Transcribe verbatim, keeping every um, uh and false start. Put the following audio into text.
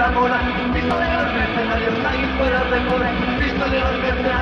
la cola, pistoleros mercenarios, ahí fuera de poder, pistoleros mercenarios.